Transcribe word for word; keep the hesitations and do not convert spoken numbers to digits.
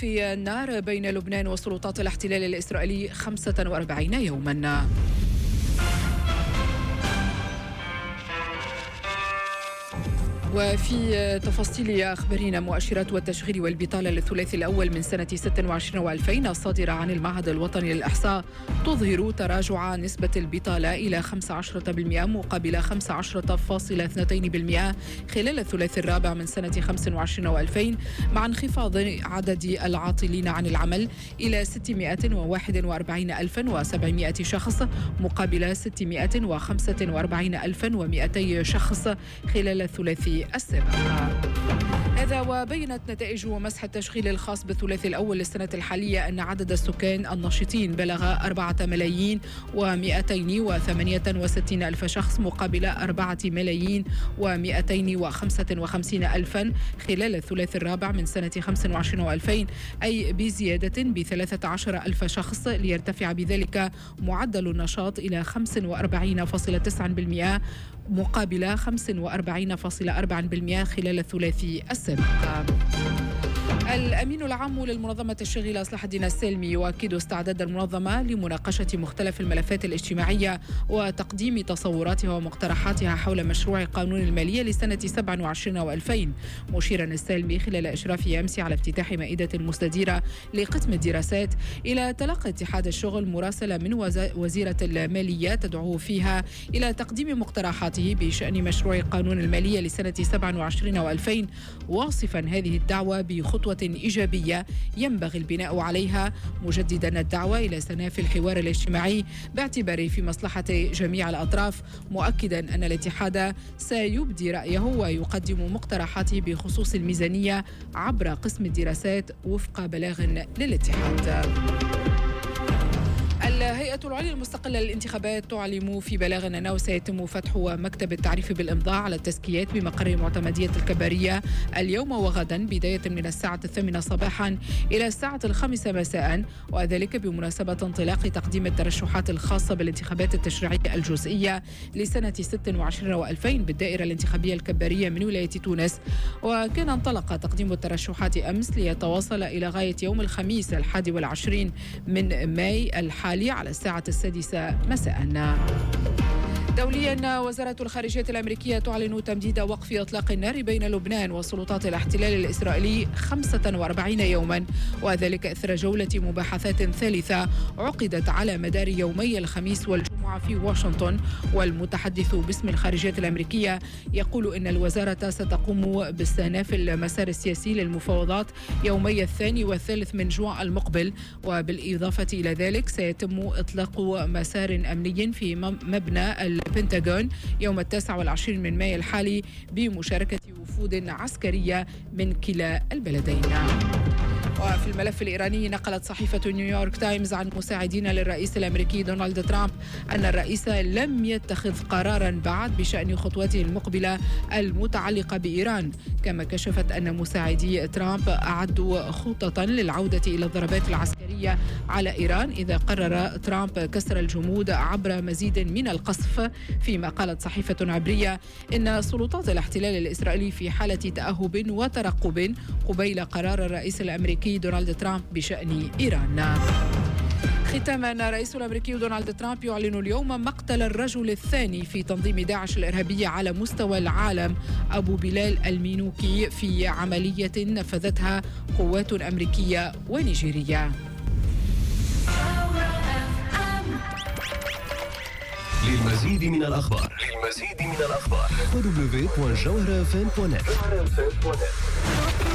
وفي النار بين لبنان وسلطات الاحتلال الإسرائيلي خمسة وأربعين يوما. وفي تفاصيل أخبارنا، مؤشرات والتشغيل والبطالة للثلاثي الأول من سنة ستة وعشرين وألفين الصادرة عن المعهد الوطني للإحصاء تظهر تراجع نسبة البطالة إلى خمسة عشر بالمئة مقابل خمسة عشر فاصلة اثنين بالمئة خلال الثلاثي الرابع من سنة خمسة وعشرين وألفين، مع انخفاض عدد العاطلين عن العمل إلى ستمائة وواحد وأربعين ألفا وسبعمائة شخص مقابل ستمائة وخمسة وأربعين ألفا ومائتي شخص خلال الثلاثي السابق. هذا وبينت نتائج مسح التشغيل الخاص بالثلاثي الأول للسنة الحالية أن عدد السكان النشطين بلغ أربعة ملايين ومئتين وثمانية وستين ألف شخص مقابل أربعة ملايين ومئتين وخمسة وخمسين ألفا خلال الثلاثي الرابع من سنة خمسة وعشرين وألفين، أي بزيادة بثلاثة عشر ألف شخص، ليرتفع بذلك معدل النشاط إلى خمسة وأربعين فاصلة تسعة بالمئة مقابل خمسة وأربعين فاصلة أربعة بالمئة خلال الثلاثي السابق. الأمين العام للمنظمة الشاغلة صلاح الدين السالمي يؤكد استعداد المنظمة لمناقشة مختلف الملفات الاجتماعية وتقديم تصوراتها ومقترحاتها حول مشروع قانون المالية لسنة سبعة وعشرين وألفين، مشيرا السالمي خلال إشرافه أمس على افتتاح مائدة مستديرة لقسم الدراسات إلى تلقي اتحاد الشغل مراسلة من وزيرة المالية تدعو فيها إلى تقديم مقترحاته بشأن مشروع قانون المالية لسنة سبعة وعشرين وألفين، واصفا هذه الدعوة بخطوة إيجابية ينبغي البناء عليها، مجددا الدعوة إلى سناف الحوار الاجتماعي باعتباره في مصلحة جميع الأطراف، مؤكدا أن الاتحاد سيبدي رأيه ويقدم مقترحاته بخصوص الميزانية عبر قسم الدراسات وفق بلاغ للاتحاد. الهيئة العليا المستقلة للانتخابات تعلم في بلاغ أنه سيتم فتح مكتب التعريف بالإمضاء على التزكيات بمقر معتمدية الكبارية اليوم وغدا بداية من الساعة الثامنة صباحا إلى الساعة الخامسة مساء، وذلك بمناسبة انطلاق تقديم الترشحات الخاصة بالانتخابات التشريعية الجزئية لسنة ستة وعشرين وألفين بالدائرة الانتخابية الكبارية من ولاية تونس. وكان انطلق تقديم الترشحات أمس ليتواصل إلى غاية يوم الخميس الحادي والعشرين من ماي الحالي على الساعة السادسة مساء. دوليا، وزارة الخارجية الأمريكية تعلن تمديد وقف إطلاق النار بين لبنان وسلطات الاحتلال الإسرائيلي خمسة وأربعين يوما، وذلك إثر جولة مباحثات ثالثة عقدت على مدار يومي الخميس والجمعة في واشنطن. والمتحدث باسم الخارجية الأمريكية يقول إن الوزارة ستقوم باستئناف المسار السياسي للمفاوضات يومي الثاني والثالث من جوع المقبل، وبالإضافة إلى ذلك سيتم إطلاق مسار أمني في مبنى البنتاغون يوم التاسع والعشرين من مايو الحالي بمشاركة وفود عسكرية من كلا البلدين. وفي الملف الإيراني، نقلت صحيفة نيويورك تايمز عن مساعدين للرئيس الأمريكي دونالد ترامب أن الرئيس لم يتخذ قرارا بعد بشأن خطوته المقبلة المتعلقة بإيران، كما كشفت أن مساعدي ترامب أعدوا خطة للعودة إلى الضربات العسكرية على إيران إذا قرر ترامب كسر الجمود عبر مزيد من القصف. فيما قالت صحيفة عبرية إن سلطات الاحتلال الإسرائيلي في حالة تأهب وترقب قبيل قرار الرئيس الأمريكي دونالد ترامب بشأن إيران. ختاما، الرئيس الأمريكي دونالد ترامب يعلن اليوم مقتل الرجل الثاني في تنظيم داعش الإرهابية على مستوى العالم، أبو بلال المينوكي، في عملية نفذتها قوات أمريكية ونيجيرية. للمزيد من الأخبار للمزيد من الأخبار دبليو دبليو دبليو دوت جوهرة إف إم دوت نت.